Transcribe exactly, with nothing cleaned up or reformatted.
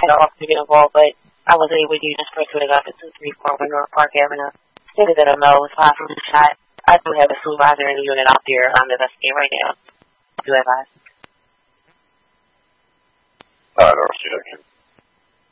had an officer get involved, but I wasn't able to use this person when I got to two three four North Park Avenue. Things that I know was far from the shot. I do have a supervisor in the unit out there um, investigating right now. Do advise. I don't see that.